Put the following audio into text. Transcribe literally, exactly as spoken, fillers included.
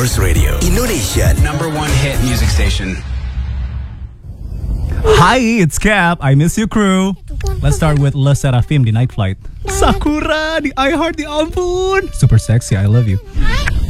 Force Radio, Indonesia number one hit music station. Hi, it's Cap. I miss you, crew. Let's start with Le Sserafim di Night Flight. Sakura di I Heart, di ampun. Super sexy, I love you.